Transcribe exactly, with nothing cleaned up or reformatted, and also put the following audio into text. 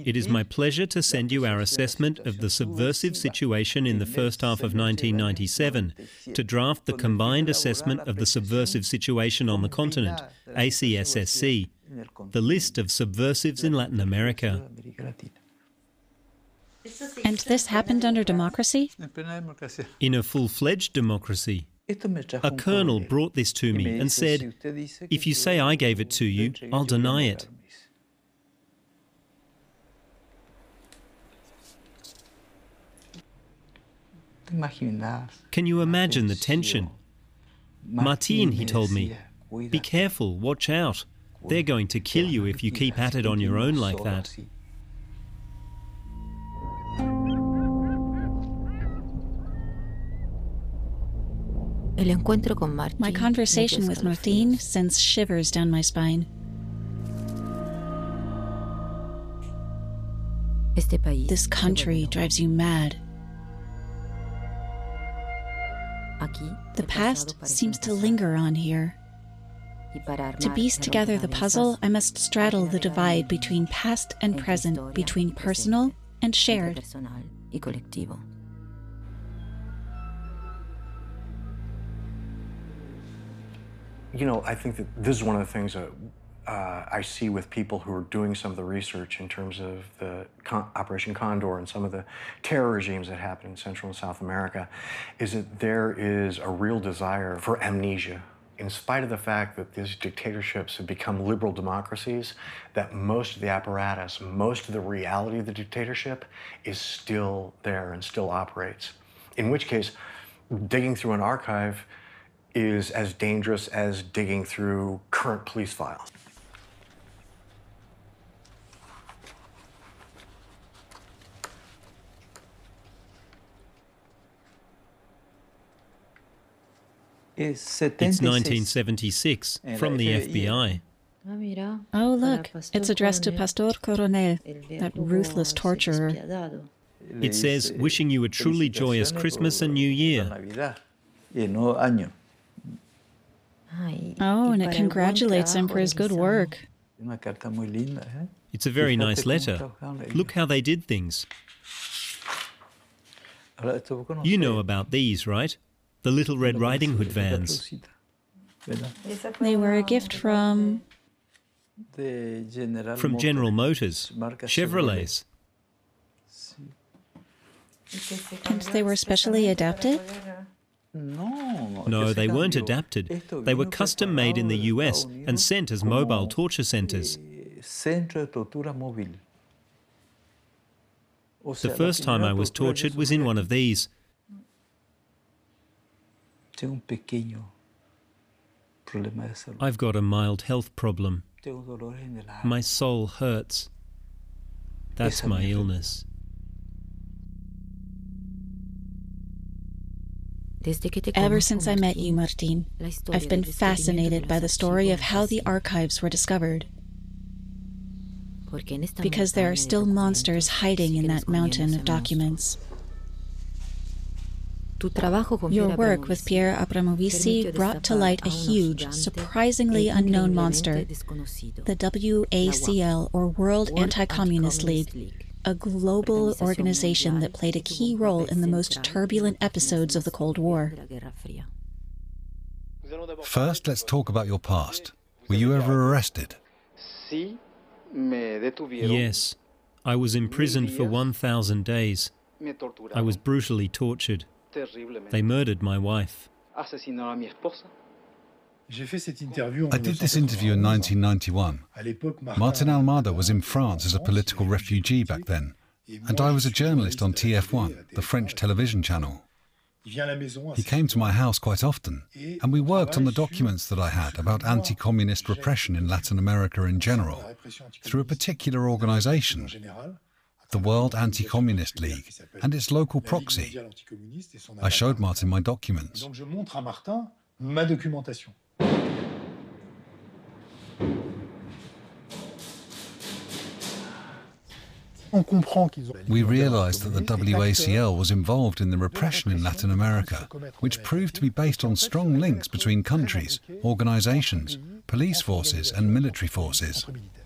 It is my pleasure to send you our assessment of the subversive situation in the first half of nineteen ninety-seven, to draft the combined assessment of the subversive situation on the continent, A C S S C, the list of subversives in Latin America. And this happened under democracy? In a full-fledged democracy. A colonel brought this to me and said, "If you say I gave it to you, I'll deny it." Can you imagine the tension? Martin, he told me, "Be careful, watch out. They're going to kill you if you keep at it on your own like that." My conversation with Martin sends shivers down my spine. This country drives you mad. The past seems to linger on here. To piece together the puzzle, I must straddle the divide between past and present, between personal and shared. You know, I think that this is one of the things that uh, I see with people who are doing some of the research in terms of the Con Operation Condor and some of the terror regimes that happen in Central and South America, is that there is a real desire for amnesia. In spite of the fact that these dictatorships have become liberal democracies, that most of the apparatus, most of the reality of the dictatorship is still there and still operates. In which case, digging through an archive is as dangerous as digging through current police files. It's nineteen seventy-six, from the F B I. Oh, look, it's addressed to Pastor Coronel, that ruthless torturer. It says, "Wishing you a truly joyous Christmas and New Year." Oh, and it congratulates him for his good work. It's a very nice letter. Look how they did things. You know about these, right? The little Red Riding Hood vans. They were a gift from... From General Motors, Chevrolets. And they were specially adapted? No, they weren't adapted. They were custom made in the U S and sent as mobile torture centers. The first time I was tortured was in one of these. I've got a mild health problem. My soul hurts. That's my illness. Ever since I met you, Martin, I've been fascinated by the story of how the archives were discovered. Because there are still monsters hiding in that mountain of documents. Your work with Pierre Abramovici brought to light a huge, surprisingly unknown monster, the W A C L, or World Anti-Communist League, a global organization that played a key role in the most turbulent episodes of the Cold War. First, let's talk about your past. Were you ever arrested? Yes. I was imprisoned for one thousand days. I was brutally tortured. They murdered my wife. I did this interview in nineteen ninety-one. Martin Almada was in France as a political refugee back then, and I was a journalist on T F one, the French television channel. He came to my house quite often, and we worked on the documents that I had about anti-communist repression in Latin America in general, through a particular organization, the World Anti-Communist League, and its local proxy. I showed Martin my documents. We realized that the W A C L was involved in the repression in Latin America, which proved to be based on strong links between countries, organizations, police forces and military forces.